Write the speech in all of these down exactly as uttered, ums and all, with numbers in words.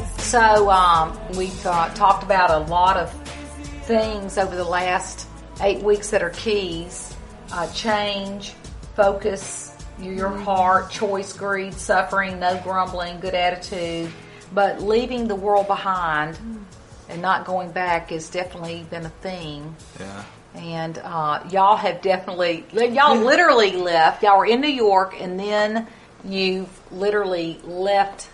So um, we've uh, talked about a lot of things over the last eight weeks that are keys. Uh, change, focus, your heart, choice, greed, suffering, no grumbling, good attitude. But leaving the world behind and not going back has definitely been a theme. Yeah. And uh, y'all have definitely, y'all literally left. Y'all were in New York, and then you've literally left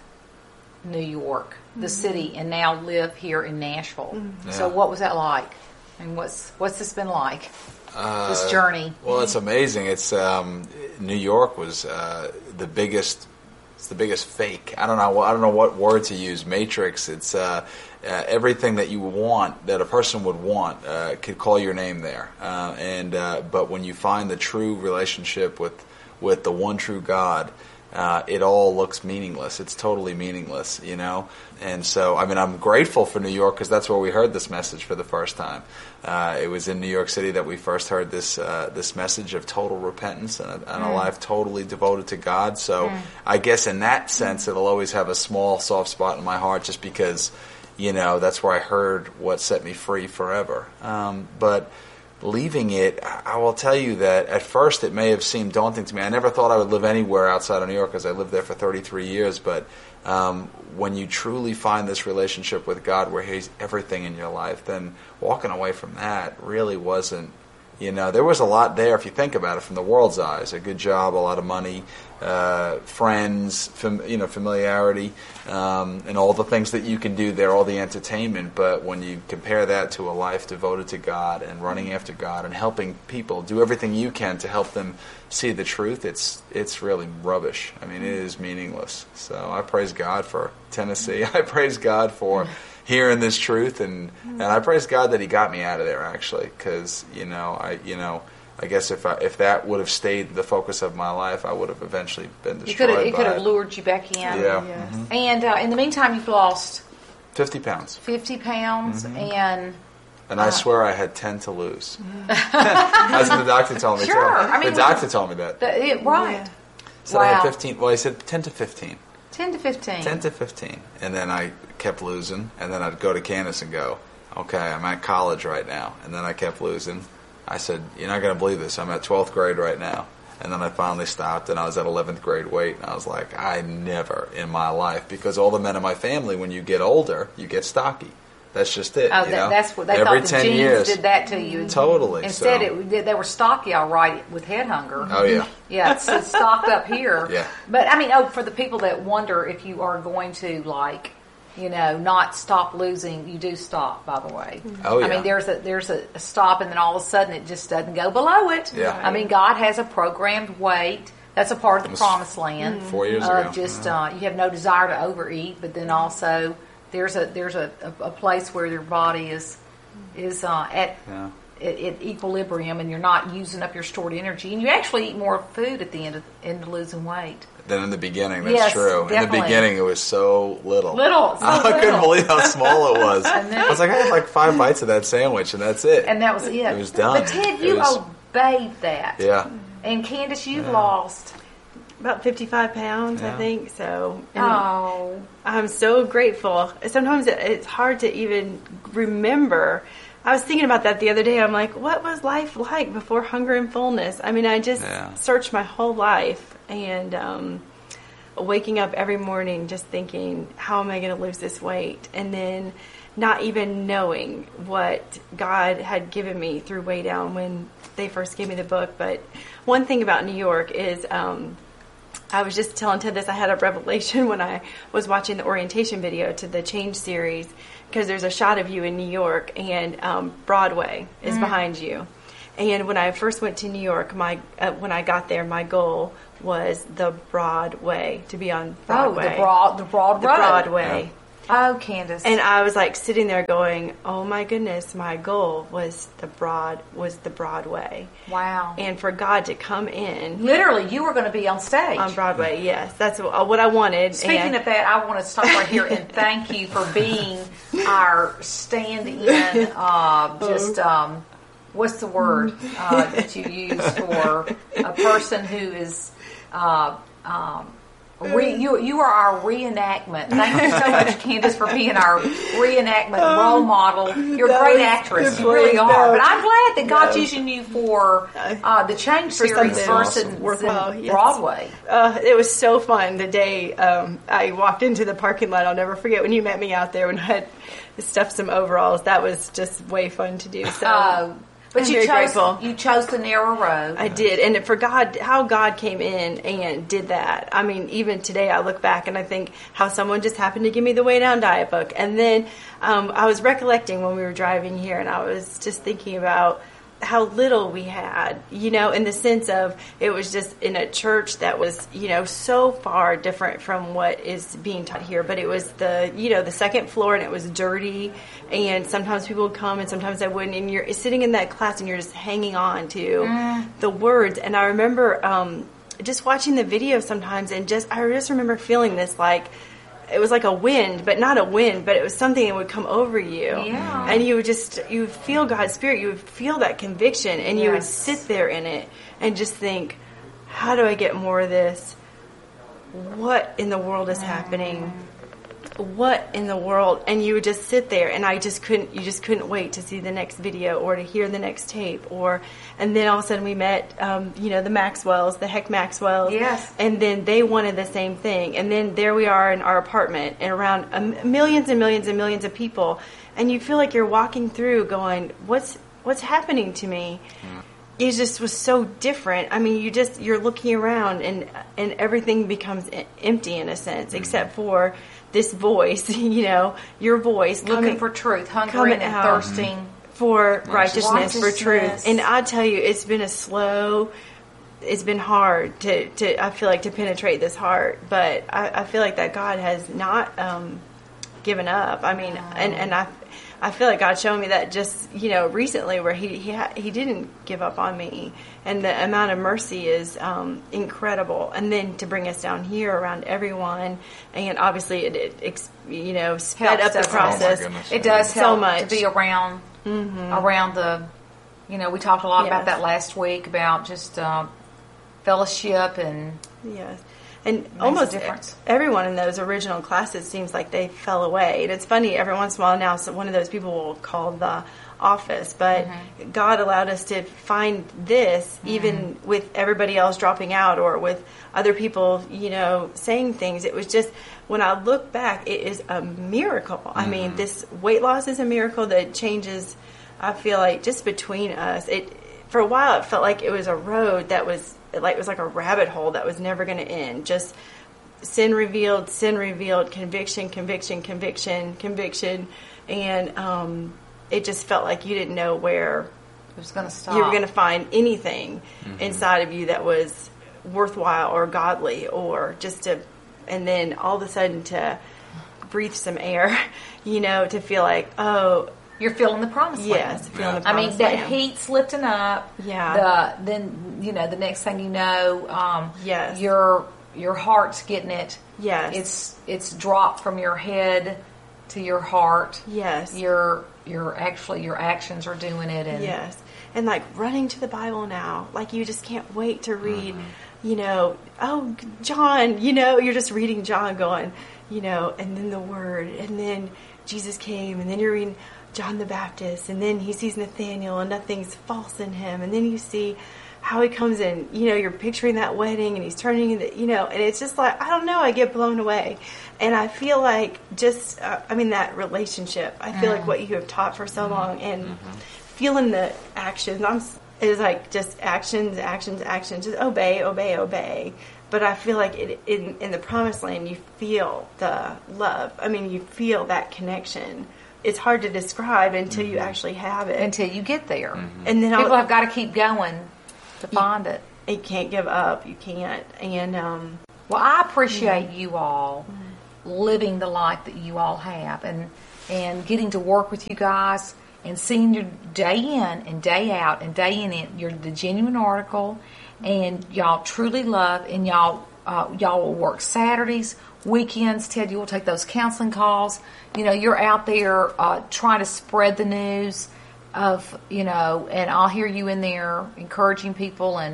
New York, the mm-hmm. city, and now live here in Nashville. Mm-hmm. Yeah. So what was that like? And what's what's this been like? Uh, this journey. Well, it's amazing. It's um, New York was uh, the biggest. It's the biggest fake. I don't know. I don't know what word to use. Matrix. It's uh, uh, everything that you want, that a person would want, uh, could call your name there. Uh, and uh, but when you find the true relationship with with the one true God, uh, it all looks meaningless. It's totally meaningless, you know. And so, I mean, I'm grateful for New York because that's where we heard this message for the first time. Uh, it was in New York City that we first heard this uh, this message of total repentance and a, and mm. a life totally devoted to God. So mm. I guess in that sense, it'll always have a small soft spot in my heart just because, you know, that's where I heard what set me free forever. Um, but leaving it, I will tell you that at first it may have seemed daunting to me. I never thought I would live anywhere outside of New York because I lived there for thirty-three years. But um, when you truly find this relationship with God where He's everything in your life, then walking away from that really wasn't, you know, there was a lot there if you think about it from the world's eyes. A good job, a lot of money, uh, friends, fam- you know, familiarity, um, and all the things that you can do there, all the entertainment. But when you compare that to a life devoted to God and running after God and helping people, do everything you can to help them see the truth, it's it's really rubbish. I mean, it is meaningless. So I praise God for Tennessee. I praise God for hearing this truth, and, and I praise God that He got me out of there, actually, because, you know, I you know I guess if I, if that would have stayed the focus of my life, I would have eventually been destroyed. It could have lured you back in. Yeah. Yes. Mm-hmm. And uh, in the meantime, you've lost fifty pounds. Fifty pounds, mm-hmm. and. And I uh, swear I had ten to lose. That's what the doctor told me. Sure, too. I mean, the doctor told me that. The, it, right. Yeah. So wow. I had fifteen. Well, he said ten to fifteen. Ten to fifteen. Ten to fifteen, and then I kept losing, and then I'd go to Candace and go, "Okay, I'm at college right now," and then I kept losing. I said, "You're not going to believe this. I'm at twelfth grade right now." And then I finally stopped, and I was at eleventh grade weight, and I was like, I never in my life, because all the men in my family, when you get older, you get stocky. That's just it. Oh, you that, know? that's what they Every thought the ten genes years, did that to you. Totally. Instead, so. it, they were stocky, all right, with head hunger. Oh yeah. Yeah, it's, it's stocked up here. Yeah. But I mean, oh, for the people that wonder if you are going to like, you know, not stop losing, you do stop. By the way. Oh yeah. I mean, there's a there's a, a stop, and then all of a sudden it just doesn't go below it. Yeah. I mean, God has a programmed weight. That's a part of the promised land. Four years uh, ago. Just yeah. uh, you have no desire to overeat, but then also. There's a there's a, a place where your body is is uh, at, yeah. at at equilibrium, and you're not using up your stored energy, and you actually eat more food at the end of end of losing weight. Than in the beginning, that's yes, true. Definitely. In the beginning, it was so little. Little. So I little. couldn't believe how small it was. And then, I was like, I had like five bites of that sandwich, and that's it. And that was it. It was done. But Ted, you was, obeyed that. Yeah. And Candace, you've yeah. lost. About fifty-five pounds, yeah. I think. So, and oh, I'm so grateful. Sometimes it's hard to even remember. I was thinking about that the other day. I'm like, what was life like before hunger and fullness? I mean, I just yeah. searched my whole life, and um, waking up every morning just thinking, how am I going to lose this weight? And then not even knowing what God had given me through Way Down when they first gave me the book. But one thing about New York is... Um, I was just telling Ted this. I had a revelation when I was watching the orientation video to the Change series, because there's a shot of you in New York, and um, Broadway is mm. behind you. And when I first went to New York, my uh, when I got there, my goal was the Broadway, to be on Broadway. Oh, the broad, the broad the road. Broadway. Yeah. Oh, Candace. And I was like sitting there going, "Oh my goodness, my goal was the broad was the Broadway." Wow. And for God to come in, literally, you were going to be on stage on Broadway. Yes, that's what I wanted. Speaking and of that, I want to stop right here and thank you for being our stand-in. Uh, just um, what's the word uh, that you use for a person who is uh, um, Re, you you are our reenactment. Thank you so much, Candace, for being our reenactment role model. You're a great actress. You really are. But I'm glad that God's No. using you for uh, the Change For series something versus awesome. Worthwhile, yes. Broadway. Uh, it was so fun the day um, I walked into the parking lot. I'll never forget when you met me out there when I had stuffed some overalls. That was just way fun to do. So Uh, but I'm you very chose grateful. you chose the narrow road. I did, and for God, how God came in and did that. I mean, even today, I look back and I think how someone just happened to give me the Way Down diet book, and then um, I was recollecting when we were driving here, and I was just thinking about how little we had, you know, in the sense of it was just in a church that was, you know, so far different from what is being taught here. But it was the, you know, the second floor, and it was dirty, and sometimes people would come and sometimes they wouldn't, and you're sitting in that class and you're just hanging on to mm. the words. And I remember um, just watching the video sometimes, and just I just remember feeling this like, it was like a wind, but not a wind, but it was something that would come over you. Yeah. And you would just, you would feel God's Spirit, you would feel that conviction, and you would Yes. sit there in it and just think, how do I get more of this? What in the world is happening? What in the world? And you would just sit there, and I just couldn't, you just couldn't wait to see the next video or to hear the next tape. Or, and then all of a sudden we met, um, you know, the Maxwells, the Heck Maxwells. Yes. And then they wanted the same thing. And then there we are in our apartment, and around um, millions and millions and millions of people. And you feel like you're walking through going, what's, what's happening to me? Mm. It just was so different. I mean, you just, you're looking around, and, and everything becomes empty in a sense, mm. except for this voice, you know, your voice looking coming, for truth, hungering and out thirsting for righteousness, righteousness, for truth. And I tell you, it's been a slow, it's been hard to, to I feel like, to penetrate this heart. But I, I feel like that God has not um, given up. I mean, wow. and, and I I feel like God's showing me that just, you know, recently, where he he, ha- he didn't give up on me. And the amount of mercy is um, incredible. And then to bring us down here around everyone, and obviously it, it ex- you know, sped Helps up the us. process. Oh my goodness. It does So help much. to be around Mm-hmm. around the, you know, we talked a lot Yes. about that last week about just uh, fellowship and Yes. And a almost difference. everyone in those original classes seems like they fell away. And it's funny, every once in a while now, so one of those people will call the office. But mm-hmm. God allowed us to find this, mm-hmm. even with everybody else dropping out, or with other people, you know, saying things. It was just, when I look back, it is a miracle. Mm-hmm. I mean, this weight loss is a miracle that changes, I feel like, just between us. It for a while, it felt like it was a road that was, like it was like a rabbit hole that was never going to end. Just sin revealed, sin revealed, conviction, conviction, conviction, conviction. And um, it just felt like you didn't know where it was going to stop. you were going to find anything mm-hmm. inside of you that was worthwhile or godly, or just to, and then all of a sudden to breathe some air, you know, to feel like, oh, you're feeling the promised land. yes, feeling Yeah. the I mean, promised that land. heat's lifting up. Yeah. The then you know the next thing you know, um, Yes. your your heart's getting it. Yes. It's it's dropped from your head to your heart. Yes. Your your actually your actions are doing it. And Yes. And like running to the Bible now, like you just can't wait to read, mm-hmm. you know, oh, John, you know, you're just reading John going, you know, and then the Word, and then Jesus came, and then you're reading John the Baptist, and then he sees Nathaniel, and nothing's false in him, and then you see how he comes in, you know, you're picturing that wedding, and he's turning into, you know, and it's just like, I don't know, I get blown away. And I feel like just, uh, I mean, that relationship, I feel mm. like what you have taught for so mm-hmm. long, and mm-hmm. feeling the actions, I'm, it's like just actions, actions, actions, just obey, obey, obey. But I feel like it, in, in the promised land, you feel the love. I mean, you feel that connection. It's hard to describe until mm-hmm. you actually have it. Until you get there. Mm-hmm. And then people I'll, have got to keep going to find you, it. You can't give up. You can't. And um, well, I appreciate mm-hmm. you all mm-hmm. living the life that you all have, and and getting to work with you guys, and seeing you day in and day out and day in it. You're the genuine article, and y'all truly love, and y'all uh, y'all will work Saturdays, weekends. Ted, you will take those counseling calls. You know, you're out there uh, trying to spread the news of, you know, and I'll hear you in there encouraging people, and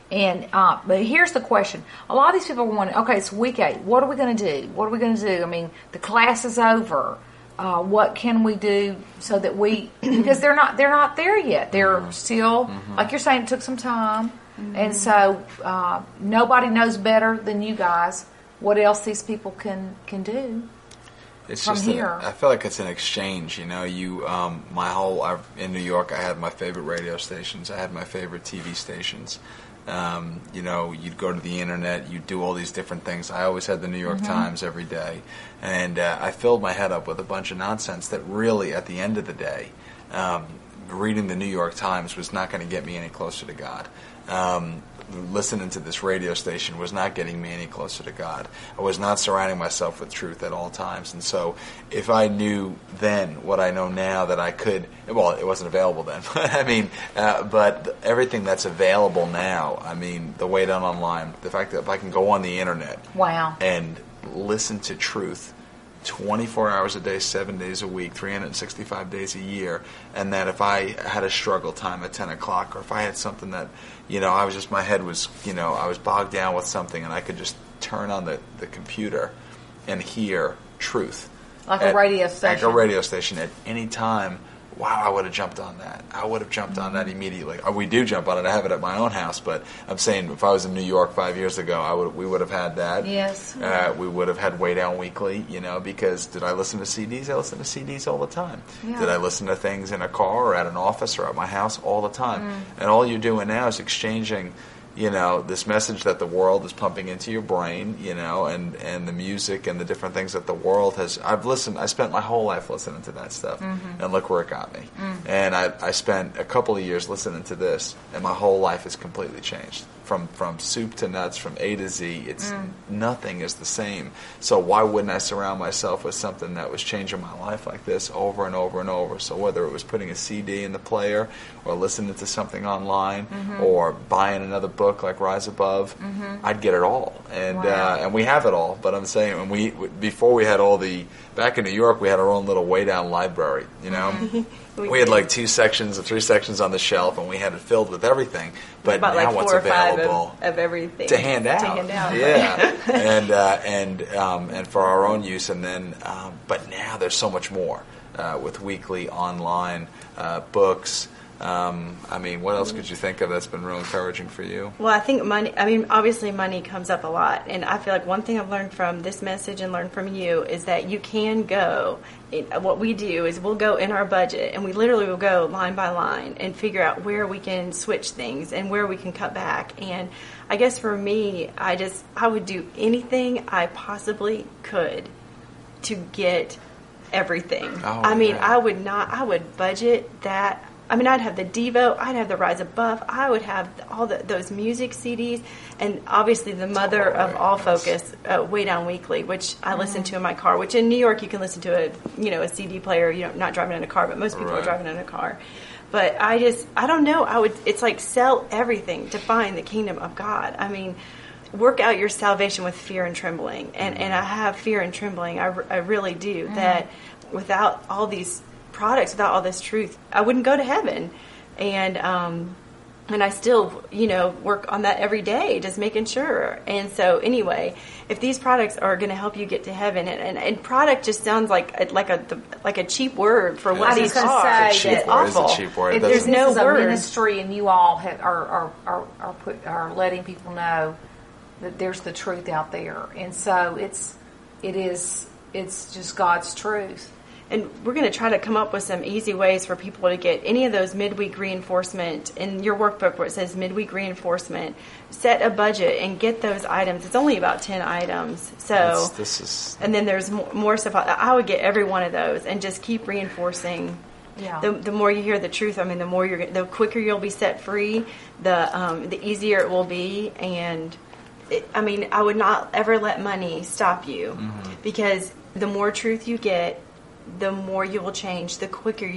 And uh, but here's the question: a lot of these people are wondering, okay, it's week eight. What are we going to do? What are we going to do? I mean, the class is over. Uh, what can we do so that we? Because they're not they're not there yet. They're mm-hmm. still mm-hmm. like you're saying. It took some time, mm-hmm. and so uh, nobody knows better than you guys what else these people can can do. It's from just here. An, I feel like it's an exchange. You know, you um, my whole I, in New York, I had my favorite radio stations. I had my favorite T V stations. Um, you know, you'd go to the internet, you'd do all these different things. I always had the New York mm-hmm. Times every day. And uh, I filled my head up with a bunch of nonsense that really, at the end of the day, um, reading the New York Times was not going to get me any closer to God. Um, listening to this radio station was not getting me any closer to God. I was not surrounding myself with truth at all times. And so if I knew then what I know now that I could, well, it wasn't available then. I mean, uh, but everything that's available now, I mean, the way down online, the fact that if I can go on the internet wow. and listen to truth twenty-four hours a day, seven days a week, three hundred sixty-five days a year, and that if I had a struggle time at ten o'clock, or if I had something that, you know, I was just, my head was, you know, I was bogged down with something, and I could just turn on the, the computer and hear truth. Like at, a radio station. Like a radio station at any time. Wow, I would have jumped on that. I would have jumped mm-hmm. on that immediately. Or we do jump on it. I have it at my own house, but I'm saying if I was in New York five years ago, I would we would have had that. Yes. Uh, we would have had Way Down Weekly, you know, because did I listen to C Ds? I listen to C Ds all the time. Yeah. Did I listen to things in a car or at an office or at my house? All the time. Mm. And all you're doing now is exchanging, you know, this message that the world is pumping into your brain, you know, and, and the music and the different things that the world has. I've listened, I spent my whole life listening to that stuff, mm-hmm. and look where it got me. Mm. And I, I spent a couple of years listening to this, and my whole life has completely changed. From from soup to nuts, from A to Z, it's mm. nothing is the same. So why wouldn't I surround myself with something that was changing my life like this over and over and over? So whether it was putting a C D in the player, or listening to something online, mm-hmm. or buying another book like Rise Above, mm-hmm. I'd get it all, and wow. uh, and we have it all. But I'm saying, when we before we had all the back in New York, we had our own little Way Down library. You know, mm-hmm. we, we had like two sections or three sections on the shelf, and we had it filled with everything. But about now like what's four or five available of, of everything to hand out? To hand out. Yeah, and uh, and um, and for our own use, and then um, but now there's so much more uh, with weekly online uh, books. Um, I mean, what else could you think of that's been real encouraging for you? Well, I think money, I mean, obviously money comes up a lot. And I feel like one thing I've learned from this message and learned from you is that you can go, it, what we do is we'll go in our budget, and we literally will go line by line and figure out where we can switch things and where we can cut back. And I guess for me, I just, I would do anything I possibly could to get everything. Oh, I mean, yeah. I would not, I would budget that. I mean, I'd have the Devo, I'd have the Rise Above, I would have all the, those music C Ds, and obviously the mother oh, of all yes. focus, uh, Way Down Weekly, which I mm-hmm. listen to in my car. Which in New York you can listen to a you know a C D player, you know, not driving in a car, but most people right. are driving in a car. But I just, I don't know. I would. It's like sell everything to find the kingdom of God. I mean, work out your salvation with fear and trembling, and and I have fear and trembling. I, I really do. Mm-hmm. That without all these products, without all this truth, I wouldn't go to heaven. And um and I still, you know, work on that every day, just making sure. And so anyway, if these products are going to help you get to heaven, and, and, and product just sounds like a, like a like a cheap word for what these are. It's a cheap word. awful. It's a cheap word. If there's no this is word. a ministry, and you all have, are are are are, put, are letting people know that there's the truth out there, and so it's it is it's just God's truth. And we're going to try to come up with some easy ways for people to get any of those midweek reinforcement. In your workbook where it says midweek reinforcement, set a budget and get those items. It's only about ten items. So, That's, this is... And then there's more, more stuff. I would get every one of those and just keep reinforcing. Yeah. The, the more you hear the truth, I mean, the more you're, the quicker you'll be set free, the um, the easier it will be. And it, I mean, I would not ever let money stop you, mm-hmm. because the more truth you get, the more you will change, the quicker you